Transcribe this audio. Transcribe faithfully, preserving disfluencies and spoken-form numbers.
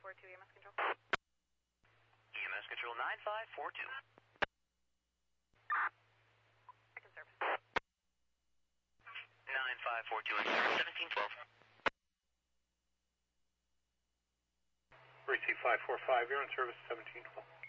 four two, E M S Control. E M S Control nine five four two. Second service. nine five four two in service, seventeen twelve. Receive five four five, you're in service, seventeen twelve.